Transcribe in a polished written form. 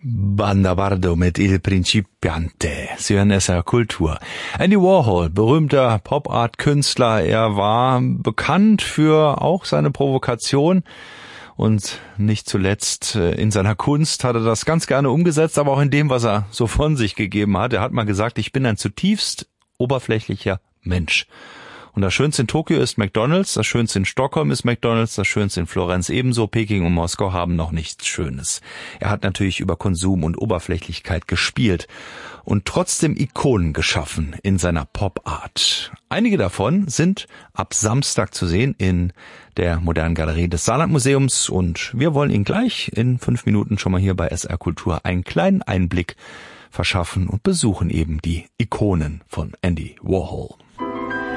Banda Bardo mit Il Principiante. Sie hören SR Kultur. Andy Warhol, berühmter Pop-Art-Künstler. Er war bekannt für auch seine Provokation und nicht zuletzt in seiner Kunst hat er das ganz gerne umgesetzt, aber auch in dem, was er so von sich gegeben hat. Er hat mal gesagt, ich bin ein zutiefst oberflächlicher Mensch. Und das Schönste in Tokio ist McDonald's, das Schönste in Stockholm ist McDonald's, das Schönste in Florenz ebenso. Peking und Moskau haben noch nichts Schönes. Er hat natürlich über Konsum und Oberflächlichkeit gespielt und trotzdem Ikonen geschaffen in seiner Pop-Art. Einige davon sind ab Samstag zu sehen in der Modernen Galerie des Saarlandmuseums und wir wollen Ihnen gleich in 5 Minuten schon mal hier bei SR Kultur einen kleinen Einblick verschaffen und besuchen eben die Ikonen von Andy Warhol.